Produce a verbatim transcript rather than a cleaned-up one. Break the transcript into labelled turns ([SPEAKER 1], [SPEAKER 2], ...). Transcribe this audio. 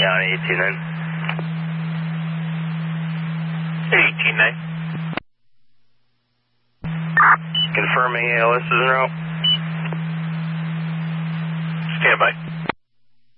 [SPEAKER 1] County, eighteen nine.
[SPEAKER 2] eighteen nine.
[SPEAKER 1] Confirming A L S is en route.
[SPEAKER 2] Stand by.